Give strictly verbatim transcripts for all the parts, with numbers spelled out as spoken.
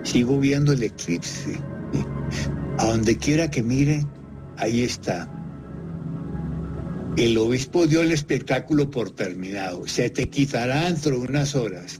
sigo viendo el eclipse. A donde quiera que mire, ahí está. El obispo dio el espectáculo por terminado. Se te quitará dentro de unas horas.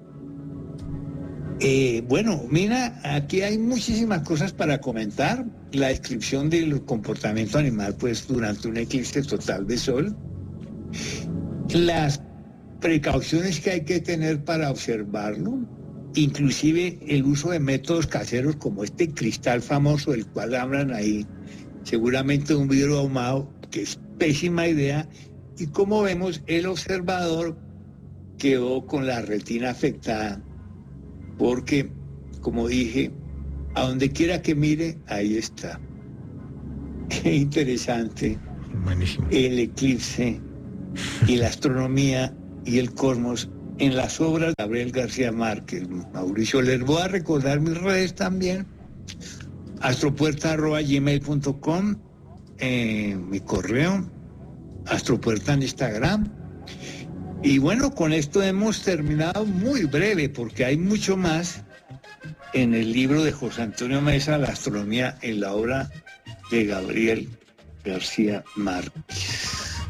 Eh, bueno, mira, aquí hay muchísimas cosas para comentar. La descripción del comportamiento animal, pues, durante un eclipse total de sol. Las precauciones que hay que tener para observarlo. Inclusive el uso de métodos caseros como este cristal famoso del cual hablan ahí. Seguramente un vidrio ahumado, que es pésima idea. Y como vemos, el observador quedó con la retina afectada. Porque, como dije, a donde quiera que mire, ahí está. Qué interesante. Buenísimo. El eclipse y la astronomía y el cosmos en las obras de Gabriel García Márquez. Mauricio, les voy a recordar mis redes también. astropuerta arroba gmail punto com, eh, mi correo, astropuerta en Instagram. Y bueno, con esto hemos terminado muy breve, porque hay mucho más en el libro de José Antonio Mesa, La astronomía en la obra de Gabriel García Márquez.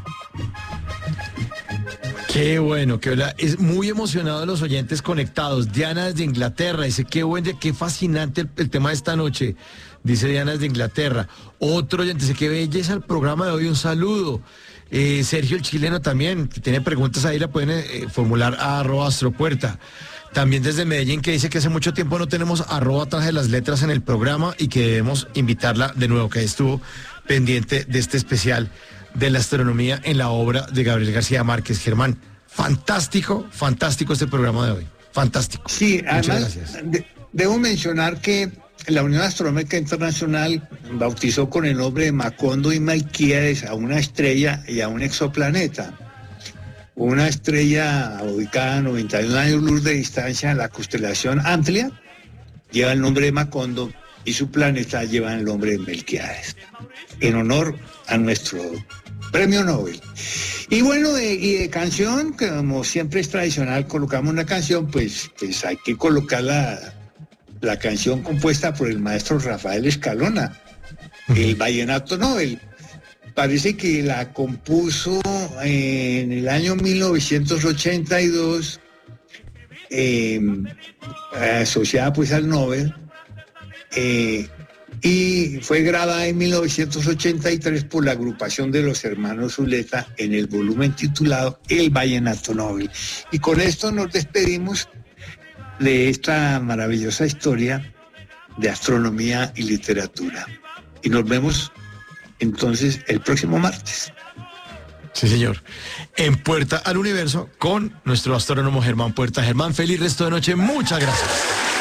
Qué bueno, que es muy emocionado los oyentes conectados. Diana desde Inglaterra dice, qué buen día, qué fascinante el, el tema de esta noche, dice Diana desde Inglaterra. Otro oyente dice, qué belleza el programa de hoy, un saludo. Eh, Sergio el chileno también, que tiene preguntas ahí, la pueden eh, formular a arroba astropuerta. También desde Medellín, que dice que hace mucho tiempo no tenemos arroba atrás de las letras en el programa y que debemos invitarla de nuevo, que estuvo pendiente de este especial de la astronomía en la obra de Gabriel García Márquez. Germán, fantástico, fantástico este programa de hoy. Fantástico. Sí, muchas además, gracias. De, debo mencionar que la Unión Astronómica Internacional bautizó con el nombre de Macondo y Melquiades a una estrella y a un exoplaneta. Una estrella ubicada a noventa y un años luz de distancia en la constelación Amplia lleva el nombre de Macondo y su planeta lleva el nombre de Melquiades, en honor a nuestro premio Nobel. Y bueno, de, y de canción, que como siempre es tradicional, colocamos una canción, pues, pues hay que colocar la, la canción compuesta por el maestro Rafael Escalona, el Vallenato Nobel. Parece que la compuso en el año mil novecientos ochenta y dos, eh, asociada pues al Nobel, eh, y fue grabada en mil novecientos ochenta y tres por la agrupación de los hermanos Zuleta en el volumen titulado El Vallenato Nobel. Y con esto nos despedimos de esta maravillosa historia de astronomía y literatura. Y nos vemos entonces el próximo martes. Sí, señor. En Puerta al Universo con nuestro astrónomo Germán Puerta. Germán, feliz resto de noche. Muchas gracias.